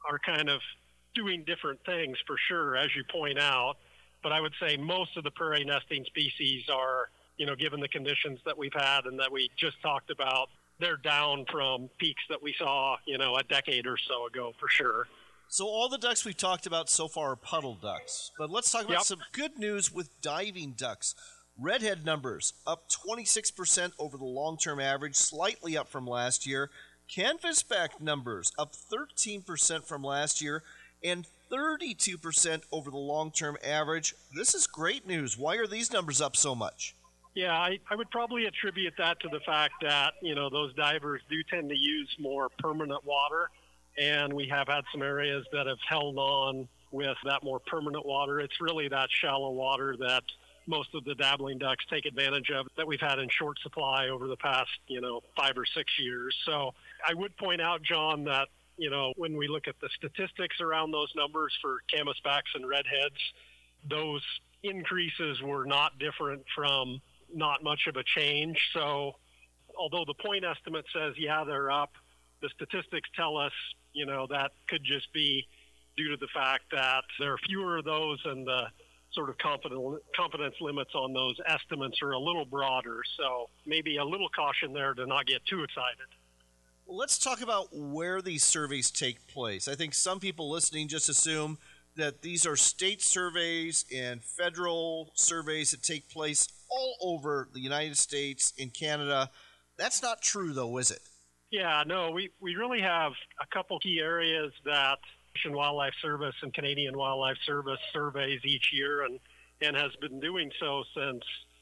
are kind of doing different things for sure, as you point out. But I would say most of the prairie nesting species are, given the conditions that we've had and that we just talked about, they're down from peaks that we saw, a decade or so ago for sure. So all the ducks we've talked about so far are puddle ducks. But let's talk about some good news with diving ducks. Redhead numbers up 26% over the long-term average, slightly up from last year. Canvasback numbers up 13% from last year and 32% over the long-term average. This is great news. Why are these numbers up so much? Yeah, I would probably attribute that to the fact that, those divers do tend to use more permanent water. And we have had some areas that have held on with that more permanent water. It's really that shallow water that most of the dabbling ducks take advantage of that we've had in short supply over the past, 5 or 6 years. So I would point out, John, that, when we look at the statistics around those numbers for canvasbacks and redheads, those increases were not different from not much of a change. So although the point estimate says, they're up, the statistics tell us, that could just be due to the fact that there are fewer of those and the sort of confidence limits on those estimates are a little broader. So maybe a little caution there to not get too excited. Well, let's talk about where these surveys take place. I think some people listening just assume that these are state surveys and federal surveys that take place all over the United States and Canada. That's not true, though, is it? Yeah, no, we really have a couple key areas that Fish and Wildlife Service and Canadian Wildlife Service surveys each year and has been doing so since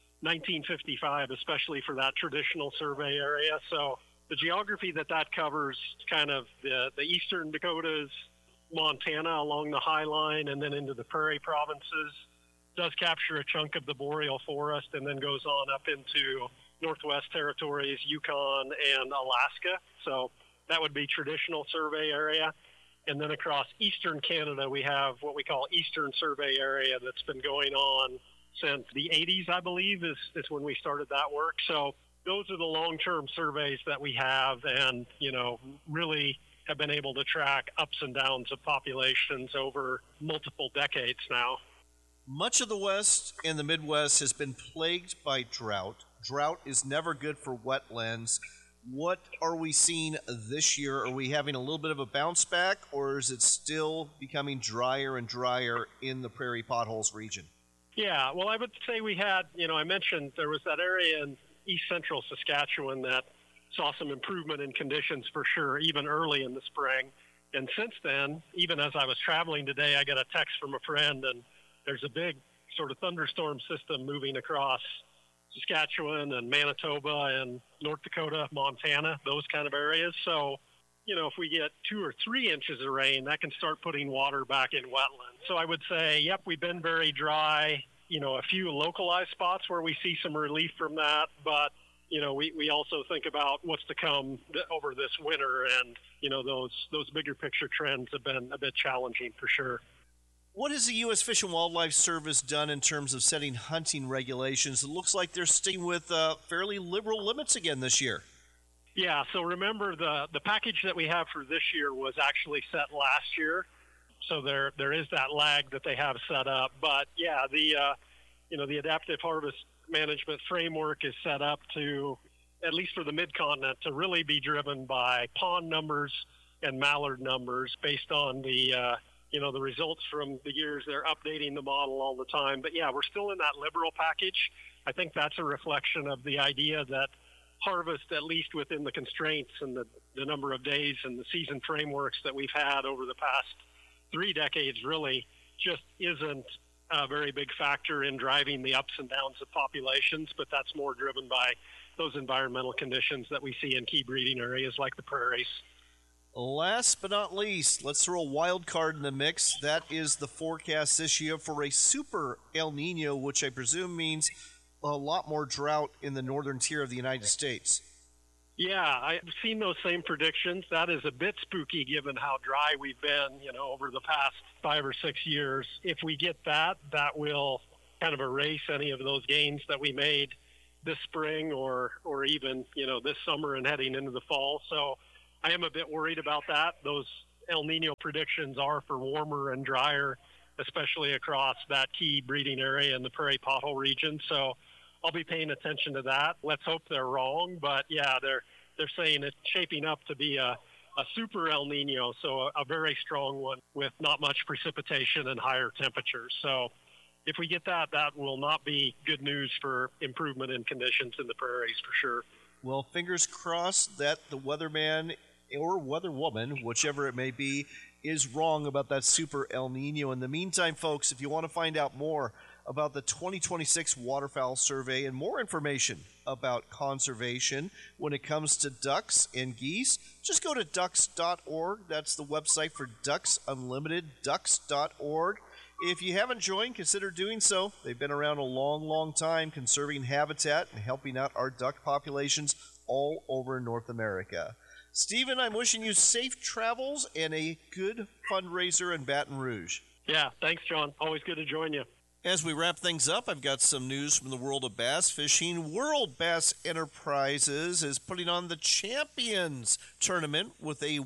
1955, especially for that traditional survey area. So the geography that covers kind of the eastern Dakotas, Montana along the High Line, and then into the prairie provinces does capture a chunk of the boreal forest and then goes on up into Northwest Territories, Yukon, and Alaska. So that would be traditional survey area. And then across eastern Canada, we have what we call Eastern Survey Area that's been going on since the 80s, I believe, is when we started that work. So those are the long-term surveys that we have and, really have been able to track ups and downs of populations over multiple decades now. Much of the West and the Midwest has been plagued by drought. Drought is never good for wetlands. What are we seeing this year? Are we having a little bit of a bounce back, or is it still becoming drier and drier in the Prairie Potholes region? Yeah, well, I would say we had, I mentioned there was that area in east central Saskatchewan that saw some improvement in conditions for sure, even early in the spring. And since then, even as I was traveling today, I got a text from a friend, and there's a big sort of thunderstorm system moving across Saskatchewan and Manitoba and North Dakota, Montana, those kind of areas. So, if we get 2 or 3 inches of rain, that can start putting water back in wetlands. So I would say, we've been very dry, a few localized spots where we see some relief from that. But, we also think about what's to come over this winter. And, those bigger picture trends have been a bit challenging for sure. What has the U.S. Fish and Wildlife Service done in terms of setting hunting regulations? It looks like they're sticking with fairly liberal limits again this year. Yeah, so remember the package that we have for this year was actually set last year. So there is that lag that they have set up. But yeah, the adaptive harvest management framework is set up to, at least for the mid-continent, to really be driven by pond numbers and mallard numbers based on the results from the years. They're updating the model all the time. But yeah, we're still in that liberal package. I think that's a reflection of the idea that harvest, at least within the constraints and the number of days and the season frameworks that we've had over the past 3 decades, really just isn't a very big factor in driving the ups and downs of populations. But that's more driven by those environmental conditions that we see in key breeding areas like the prairies. Last but not least, let's throw a wild card in the mix. That is the forecast this year for a super El Nino, which I presume means a lot more drought in the northern tier of the United States. Yeah, I've seen those same predictions. That is a bit spooky given how dry we've been, over the past 5 or 6 years. If we get that will kind of erase any of those gains that we made this spring or even, this summer and heading into the fall. So I am a bit worried about that. Those El Nino predictions are for warmer and drier, especially across that key breeding area in the Prairie Pothole region. So I'll be paying attention to that. Let's hope they're wrong, but yeah, they're saying it's shaping up to be a super El Nino, so a very strong one with not much precipitation and higher temperatures. So if we get that, that will not be good news for improvement in conditions in the prairies for sure. Well, fingers crossed that the weatherman or weatherwoman, whichever it may be, is wrong about that super El Nino. In the meantime, folks, if you want to find out more about the 2026 Waterfowl Survey and more information about conservation when it comes to ducks and geese, just go to ducks.org. That's the website for Ducks Unlimited, ducks.org. If you haven't joined, consider doing so. They've been around a long, long time conserving habitat and helping out our duck populations all over North America. Stephen, I'm wishing you safe travels and a good fundraiser in Baton Rouge. Yeah, thanks, John. Always good to join you. As we wrap things up, I've got some news from the world of bass fishing. World Bass Enterprises is putting on the Champions Tournament with a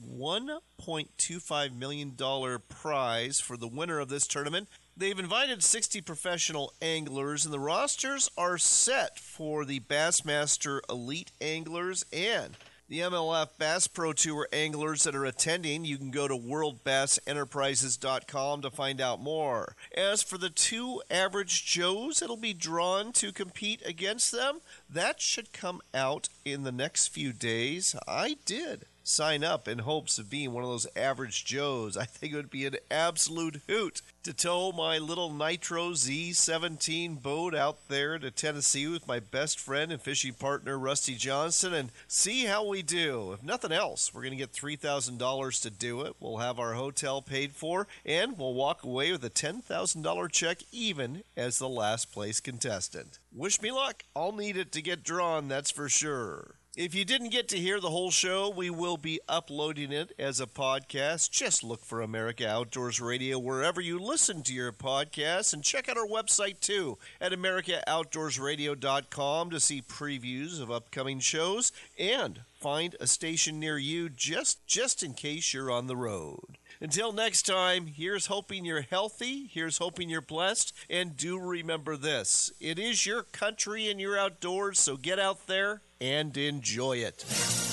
$1.25 million prize for the winner of this tournament. They've invited 60 professional anglers, and the rosters are set for the Bassmaster Elite Anglers and the MLF Bass Pro Tour anglers that are attending. You can go to worldbassenterprises.com to find out more. As for the two average Joes that'll be drawn to compete against them, that should come out in the next few days. I did sign up in hopes of being one of those average Joes. I think it would be an absolute hoot to tow my little Nitro Z17 boat out there to Tennessee with my best friend and fishing partner Rusty Johnson and see how we do. If nothing else, we're going to get $3,000 to do it. We'll have our hotel paid for, and we'll walk away with a $10,000 check even as the last place contestant. Wish me luck. I'll need it to get drawn, that's for sure. If you didn't get to hear the whole show, we will be uploading it as a podcast. Just look for America Outdoors Radio wherever you listen to your podcasts, and check out our website too at AmericaOutdoorsRadio.com to see previews of upcoming shows and find a station near you just in case you're on the road. Until next time, here's hoping you're healthy, here's hoping you're blessed, and do remember this: it is your country and your outdoors, so get out there and enjoy it.